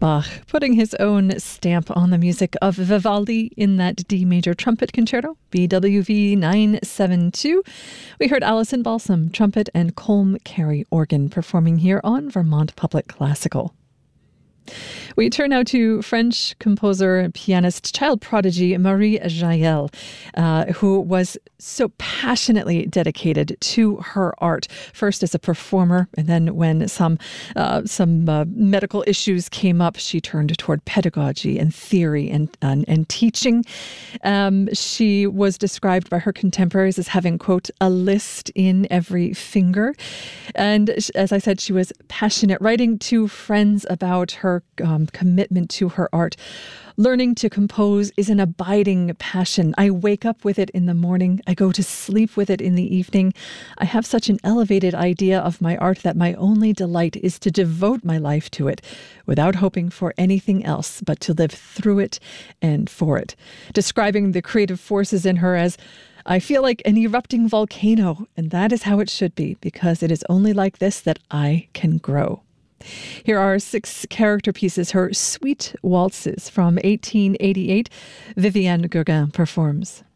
Bach putting his own stamp on the music of Vivaldi in that D major trumpet concerto, BWV 972. We heard Alison Balsam, trumpet, and Colm Carey, organ, performing here on Vermont Public Classical. We turn now to French composer, pianist, child prodigy Marie Jaël, who was so passionately dedicated to her art, first as a performer, and then when some medical issues came up, she turned toward pedagogy and theory and teaching. She was described by her contemporaries as having, quote, a list in every finger. And as I said, she was passionate, writing to friends about her commitment to her art. Learning to compose is an abiding passion. I wake up with it in the morning. I go to sleep with it in the evening. I have such an elevated idea of my art that my only delight is to devote my life to it without hoping for anything else but to live through it and for it. Describing the creative forces in her as, I feel like an erupting volcano, and that is how it should be, because it is only like this that I can grow. Here are 6 character pieces, her Sweet Waltzes from 1888. Viviane Gauguin performs.